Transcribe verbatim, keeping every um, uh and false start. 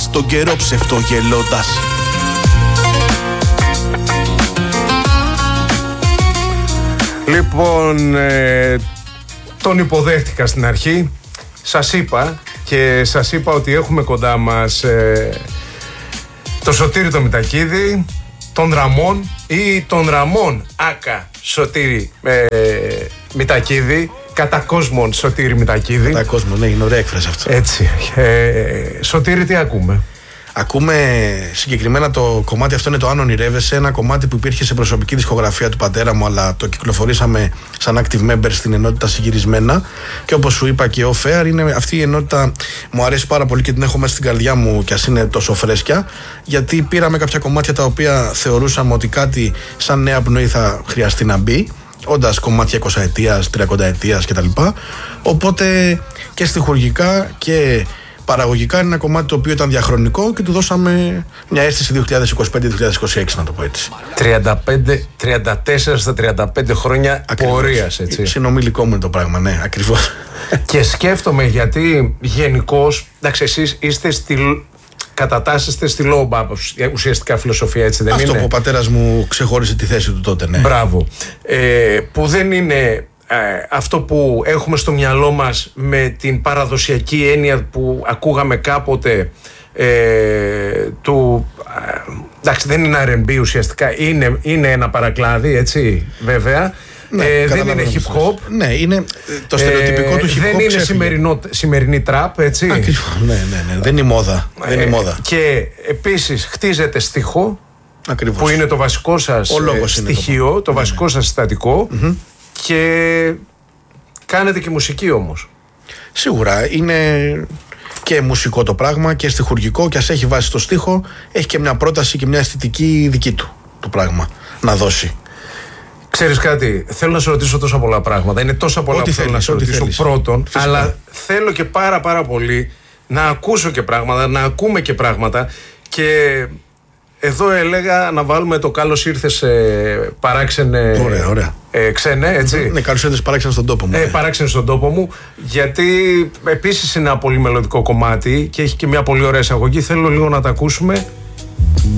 περνάς τον καιρό ψευτογελώντας. Λοιπόν, ε, τον υποδέχτηκα στην αρχή. Σας είπα και σας είπα ότι έχουμε κοντά μας ε, το Σωτήρη το Μητακίδη, τον Ραμόν ή τον Ραμόν Άκα Σωτήρη ε, Μητακίδη, κατά κόσμον Σωτήρη Μητακίδη. Κατά κόσμον, ναι, είναι ωραία έκφραση αυτό. Έτσι. Ε, Σωτήρη, τι ακούμε? Ακούμε συγκεκριμένα το κομμάτι αυτό, είναι το Αν ονειρεύεσαι, ένα κομμάτι που υπήρχε σε προσωπική δισκογραφία του πατέρα μου, αλλά το κυκλοφορήσαμε σαν active member στην ενότητα Συγκυρισμένα. Και όπως σου είπα και off air, είναι αυτή η ενότητα μου αρέσει πάρα πολύ και την έχω μέσα στην καρδιά μου, κι ας είναι τόσο φρέσκια, γιατί πήραμε κάποια κομμάτια τα οποία θεωρούσαμε ότι κάτι σαν νέα πνοή θα χρειαστεί να μπει, όντας κομμάτια εικοσαετίας, τριακονταετίας κτλ. Οπότε και στιχουργικά και παραγωγικά είναι ένα κομμάτι το οποίο ήταν διαχρονικό και του δώσαμε μια αίσθηση δύο χιλιάδες είκοσι πέντε δύο χιλιάδες είκοσι έξι, να το πω έτσι. τριάντα πέντε, τριάντα τέσσερα στα τριάντα πέντε χρόνια πορείας, έτσι. Συνομιλικό μου είναι το πράγμα, ναι, ακριβώς. Και σκέφτομαι γιατί γενικώς, εντάξει, εσείς είστε στη, κατατάσσεστε στη low bap, ουσιαστικά φιλοσοφία, έτσι δεν Αυτό είναι? Αυτό που ο πατέρας μου ξεχώρισε τη θέση του τότε, ναι. Μπράβο. Ε, που δεν είναι Ε, αυτό που έχουμε στο μυαλό μας με την παραδοσιακή έννοια που ακούγαμε κάποτε ε, του, ε, εντάξει, δεν είναι αρ εν μπι ουσιαστικά, είναι, είναι ένα παρακλάδι, έτσι, βέβαια. Ναι, ε, δεν είναι hip hop. Ναι, είναι το στερεοτυπικό ε, του hip hop. Δεν είναι σημερινό, σημερινή τραπ, έτσι. Ακριβώς, ναι, ναι, ναι. Δεν είναι η μόδα. Ε, δεν είναι η μόδα. Και επίσης χτίζεται στίχο. Ακριβώς. Που είναι το βασικό σας στοιχείο, το, το ναι, βασικό ναι. σας συστατικό. Mm-hmm. Και κάνετε και μουσική όμως. Σίγουρα είναι και μουσικό το πράγμα και στιχουργικό, και ας έχει βάση στο στίχο, έχει και μια πρόταση και μια αισθητική δική του το πράγμα να δώσει. Ξέρεις κάτι, θέλω να σε ρωτήσω τόσα πολλά πράγματα. Είναι τόσα πολλά ό,τι που θέλω θέλεις, να σε ρωτήσω θέλεις. Πρώτον, Φυσικά. αλλά θέλω και πάρα πάρα πολύ να ακούσω και πράγματα, να ακούμε και πράγματα. Και εδώ έλεγα να βάλουμε το καλώς ήρθες ε, παράξενε. Ωραία, ωραία. Ε, ξένε, έτσι. Ναι, καλώς ήρθες παράξενε στον τόπο μου. Ε, ναι. παράξενε στον τόπο μου, γιατί επίσης είναι ένα πολύ μελλοντικό κομμάτι και έχει και μια πολύ ωραία εισαγωγή. Θέλω λίγο να τα ακούσουμε